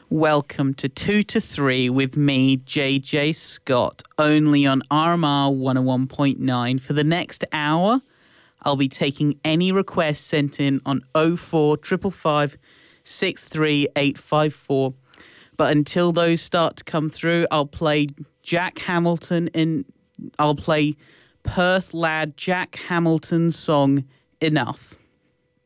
Welcome to 2 to 3 with me, JJ Scott, only on RMR 101.9. For the next hour, I'll be taking any requests sent in on 04555 63854. But until those start to come through, I'll play Jack Hamilton I'll play Perth lad Jack Hamilton's song Enough.